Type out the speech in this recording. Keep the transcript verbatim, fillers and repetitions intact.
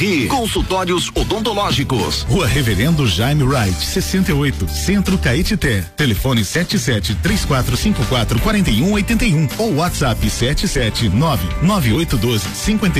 E consultórios odontológicos. Rua Reverendo Jaime Wright, sessenta e oito, Centro Caetité. Telefone sete sete três quatro cinco quatro quatro um oito um ou WhatsApp sete sete nove nove oito um dois cinco